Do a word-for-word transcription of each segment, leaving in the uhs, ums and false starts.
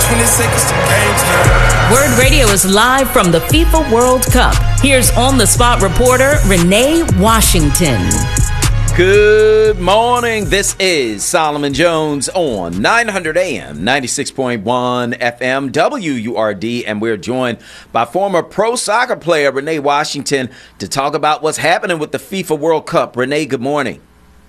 twenty seconds to game time. Word Radio is live from the FIFA World Cup. Here's on-the-spot reporter Renee Washington. Good morning. This is Solomon Jones on nine hundred A M, ninety-six point one F M, W U R D, and we're joined by former pro soccer player Renee Washington to talk about what's happening with the FIFA World Cup. Renee, good morning.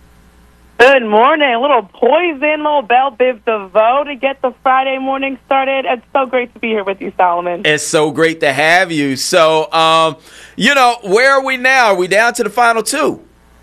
Good morning. A little poison, little Belle Biv DeVoe to get the Friday morning started. It's so great to be here with you, Solomon. It's so great to have you. So, um, you know, where are we now? Are we down to the final two?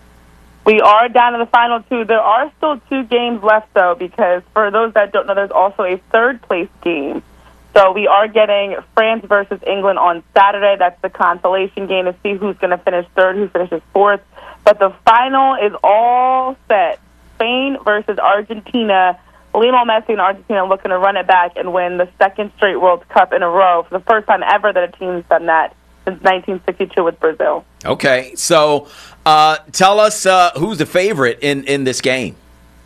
We are down to the final two. There are still two games left, though, because for those that don't know, there's also a third-place game. So we are getting France versus England on Saturday. That's the consolation game to see who's going to finish third, who finishes fourth. But the final is all set. Spain versus Argentina. Lionel Messi and Argentina looking to run it back and win the second straight World Cup in a row for the first time ever that a team's done that since nineteen sixty-two with Brazil. Okay, so uh, tell us uh, who's the favorite in, in this game.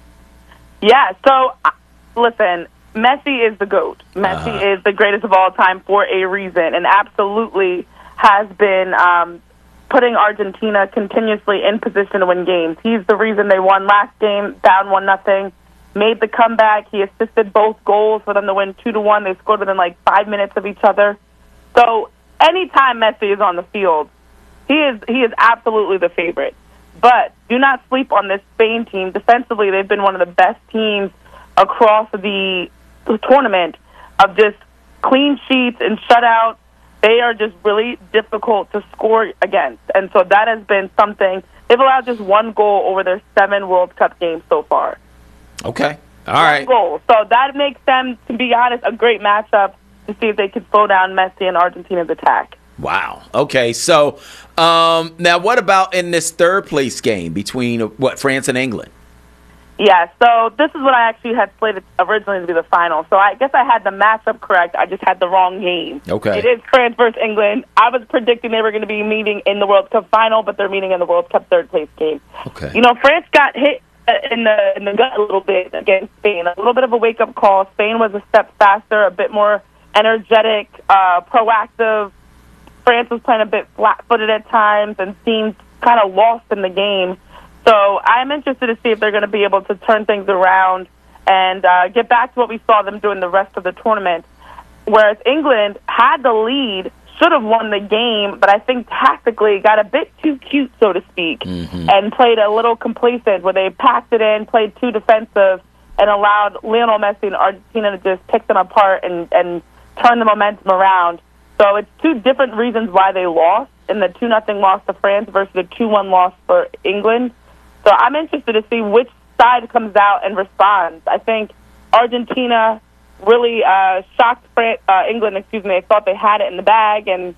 Yeah, so uh, listen, Messi is the GOAT. Messi uh-huh. is the greatest of all time for a reason, and absolutely has been um, putting Argentina continuously in position to win games. He's the reason they won last game, down one nothing, made the comeback. He assisted both goals for them to win two to one. They scored within like five minutes of each other. So anytime Messi is on the field, he is he is absolutely the favorite. But do not sleep on this Spain team. Defensively, they've been one of the best teams across the, the tournament of just clean sheets and shutouts. They are just really difficult to score against. And so that has been something. They've allowed just one goal over their seven World Cup games so far. Okay. All one right. Goal. So that makes them, to be honest, a great matchup to see if they can slow down Messi and Argentina's attack. Wow. Okay. So um, now what about in this third place game between, what, France and England? Yeah, so this is what I actually had slated originally to be the final. So I guess I had the matchup correct. I just had the wrong game. Okay. It is France versus England. I was predicting they were going to be meeting in the World Cup final, but they're meeting in the World Cup third place game. Okay. You know, France got hit in the in the gut a little bit against Spain. A little bit of a wake-up call. Spain was a step faster, a bit more energetic, uh, proactive. France was playing a bit flat-footed at times and seemed kind of lost in the game. So I'm interested to see if they're going to be able to turn things around and uh, get back to what we saw them doing the rest of the tournament. Whereas England had the lead, should have won the game, but I think tactically got a bit too cute, so to speak, mm-hmm. and played a little complacent where they packed it in, played too defensive, and allowed Lionel Messi and Argentina to just pick them apart and, and turn the momentum around. So it's two different reasons why they lost, in the two nothing loss to France versus the two one loss for England. So I'm interested to see which side comes out and responds. I think Argentina really uh, shocked France, uh, England. Excuse me. They thought they had it in the bag, and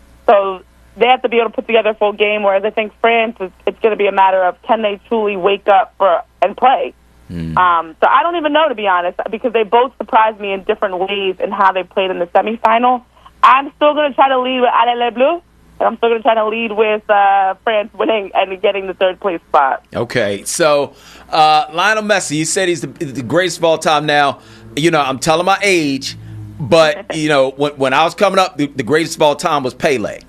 so they have to be able to put together a full game. Whereas I think France, is, it's going to be a matter of can they truly wake up for and play. Mm. Um, so I don't even know, to be honest, because they both surprised me in different ways in how they played in the semifinal. I'm still going to try to lead with Allez les Bleus. And I'm still going to try to lead with uh, France winning and getting the third place spot. Okay, so uh, Lionel Messi, you said he's the, the greatest of all time. Now, you know, I'm telling my age, but, you know, when, when I was coming up, the, the greatest of all time was Pele.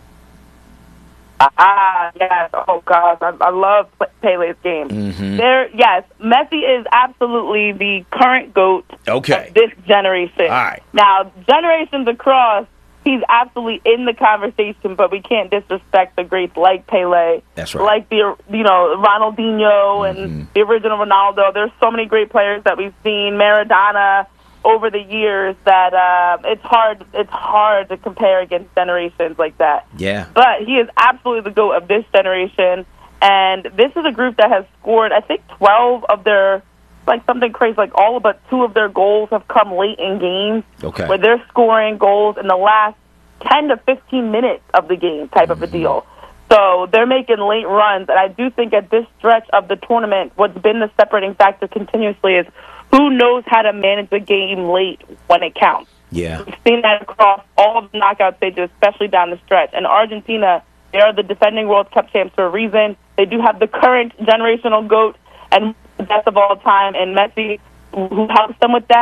Ah, yes. Oh, gosh. I, I love Pele's game. Mm-hmm. There, yes, Messi is absolutely the current GOAT okay. of this generation. All right. Now, generations across, he's absolutely in the conversation, but we can't disrespect the greats like Pele. That's right. Like the, you know, Ronaldinho and mm-hmm. the original Ronaldo. There's so many great players that we've seen, Maradona, over the years that uh, it's hard. It's hard to compare against generations like that. Yeah. But he is absolutely the GOAT of this generation, and this is a group that has scored, I think, twelve of their, like something crazy, like all but two of their goals have come late in games. Okay. Where they're scoring goals in the last ten to fifteen minutes of the game, type mm-hmm. of a deal. So they're making late runs, and I do think at this stretch of the tournament, what's been the separating factor continuously is who knows how to manage the game late when it counts. Yeah. We've seen that across all of the knockout stages, especially down the stretch. And Argentina, they are the defending World Cup champs for a reason. They do have the current generational GOAT and the best of all time, and Messi, who helps them with that.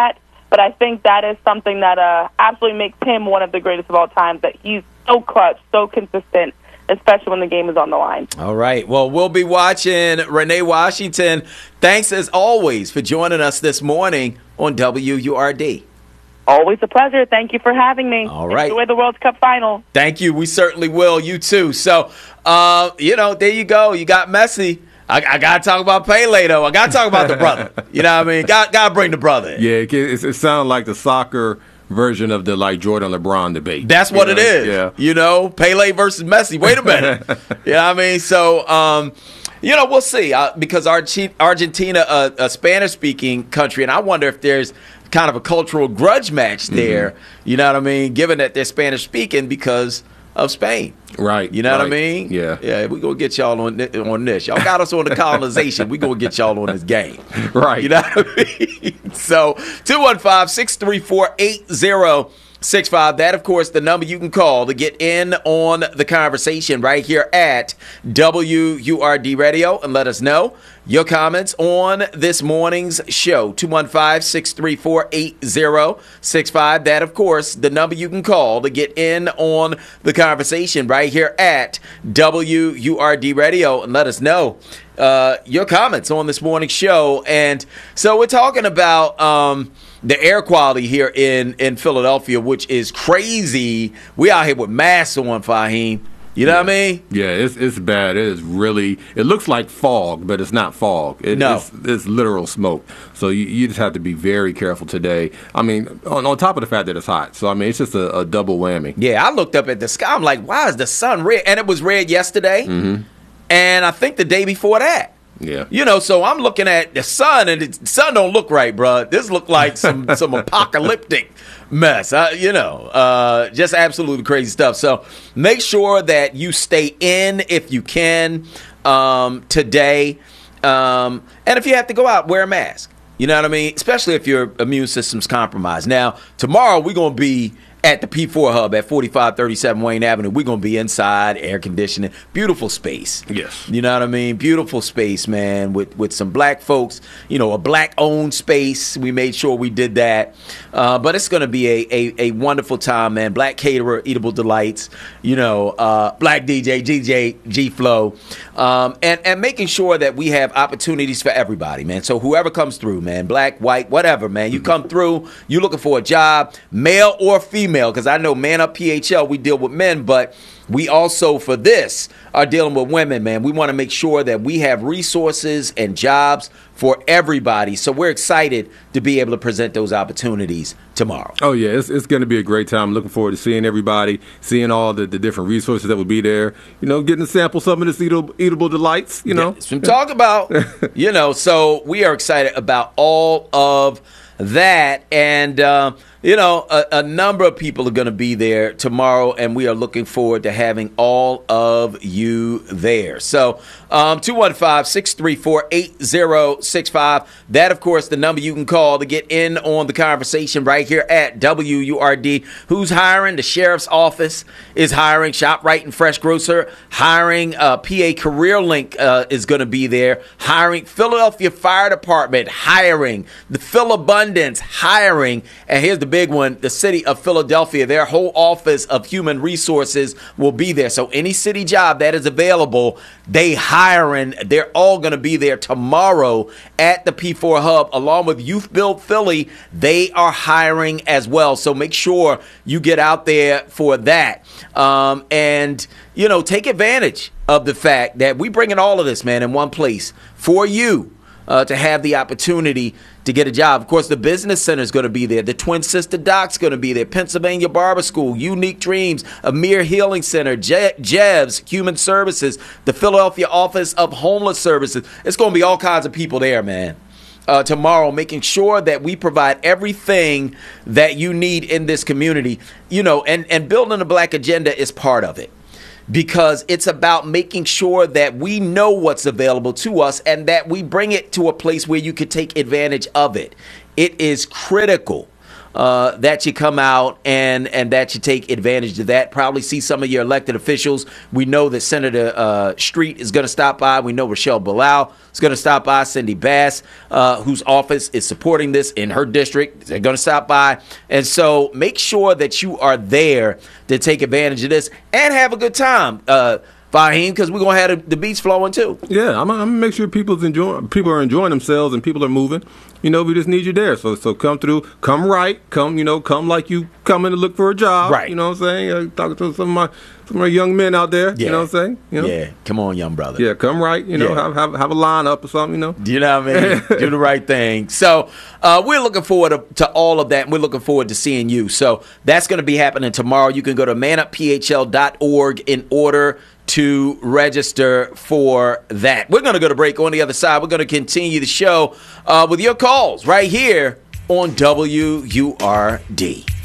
But I think that is something that uh, absolutely makes him one of the greatest of all time, that he's so clutch, so consistent, especially when the game is on the line. All right. Well, we'll be watching. Renee Washington, thanks as always for joining us this morning on W U R D. Always a pleasure. Thank you for having me. All right. Enjoy the World Cup final. Thank you. We certainly will. You too. So, uh, you know, there you go. You got Messi. I, I got to talk about Pele, though. I got to talk about the brother. You know what I mean? Got got to bring the brother in. Yeah, it, it, it sounds like the soccer version of the, like, Jordan-LeBron debate. That's what you it know? is. Yeah. You know, Pele versus Messi. Wait a minute. You know what I mean? So, um, you know, we'll see. Uh, because Arge- Argentina, a, a Spanish-speaking country, and I wonder if there's kind of a cultural grudge match there, mm-hmm. you know what I mean, given that they're Spanish-speaking because of Spain. Right. You know right. what I mean? Yeah. Yeah, we're going to get y'all on, on this. Y'all got us on the colonization. We're going to get y'all on this game. Right. You know what I mean? So, two one five, six three four, eight zero six five. That, of course, the number you can call to get in on the conversation right here at W U R D Radio, and let us know your comments on this morning's show. two one five, six three four, eight zero six five. That, of course, the number you can call to get in on the conversation right here at W U R D Radio, and let us know uh, your comments on this morning's show. And so we're talking about um, the air quality here in, in Philadelphia, which is crazy. We out here with masks on, Fahim. You know yeah. what I mean? Yeah, it's it's bad. It is really. It looks like fog, but it's not fog. It, no, it's, it's literal smoke. So you, you just have to be very careful today. I mean, on, on top of the fact that it's hot. So I mean, it's just a, a double whammy. Yeah, I looked up at the sky. I'm like, why is the sun red? And it was red yesterday, mm-hmm. and I think the day before that. Yeah. You know, so I'm looking at the sun, and the sun don't look right, bro. This look like some some apocalyptic mess. Uh, you know, uh, just absolutely crazy stuff. So make sure that you stay in if you can um, today. Um, and if you have to go out, wear a mask. You know what I mean? Especially if your immune system's compromised. Now, tomorrow we're going to be at the P four Hub at forty-five thirty-seven Wayne Avenue. We're going to be inside, air conditioning, beautiful space. Yes. You know what I mean? Beautiful space, man, with, with some black folks, you know, a black-owned space. We made sure we did that. Uh, but it's going to be a, a, a wonderful time, man. Black caterer, Eatable Delights, you know, uh, black D J, D J G-Flow, um, and, and making sure that we have opportunities for everybody, man. So whoever comes through, man, black, white, whatever, man, you come through, you looking for a job, male or female, because I know Man Up P H L, we deal with men, but we also, for this, are dealing with women, man. We want to make sure that we have resources and jobs for everybody. So we're excited to be able to present those opportunities tomorrow. Oh, yeah, it's, it's going to be a great time. Looking forward to seeing everybody, seeing all the, the different resources that will be there, you know, getting to sample some of this eatable, eatable delights, you know. That's what I'm talking about. You know, so we are excited about all of that. And, um, you know, a, a number of people are going to be there tomorrow, and we are looking forward to having all of you there. So um, two one five, six three four, eight zero six five. That, of course, the number you can call to get in on the conversation right here at W U R D. Who's hiring? The sheriff's office is hiring. ShopRite and Fresh Grocer hiring. Uh, P A Career Link uh, is going to be there hiring. Philadelphia Fire Department hiring. The Philabundance hiring. And here's the big one, the city of Philadelphia, their whole office of human resources will be there. So any city job that is available, they hiring. They're all going to be there tomorrow at the P four Hub, along with Youth Build Philly. They are hiring as well. So make sure you get out there for that. Um, and, you know, take advantage of the fact that we bringing all of this, man, in one place for you. Uh, to have the opportunity to get a job. Of course, the Business Center is going to be there. The Twin Sister Doc's going to be there. Pennsylvania Barber School, Unique Dreams, Amir Healing Center, Je- Jevs Human Services, the Philadelphia Office of Homeless Services. It's going to be all kinds of people there, man. Uh, tomorrow, making sure that we provide everything that you need in this community. You know, and, and building a black agenda is part of it. Because it's about making sure that we know what's available to us and that we bring it to a place where you can take advantage of it. It is critical uh, that you come out and, and that you take advantage of that. Probably see some of your elected officials. We know that Senator uh, Street is going to stop by. We know Rochelle Bilal is going to stop by. Cindy Bass, uh, whose office is supporting this in her district, they're going to stop by. And so make sure that you are there to take advantage of this and have a good time. Uh, Fahim, because we're gonna have the, the beats flowing too. Yeah, I'm, I'm gonna make sure people's enjoying, people are enjoying themselves and people are moving. You know, we just need you there. So, so come through, come right, come, you know, come like you coming to look for a job. Right. You know what I'm saying? Uh, talking to some of my some of my young men out there. Yeah. You know what I'm saying? You know? Yeah, come on, young brother. Yeah, come right. You know, Yeah. have, have have a lineup or something. You know. You know what I mean? Do the right thing. So uh, we're looking forward to, to all of that, and we're looking forward to seeing you. So that's going to be happening tomorrow. You can go to man up p h l dot org in order to register for that. We're going to go to break. On the other side, we're going to continue the show uh, with your calls right here on W U R D.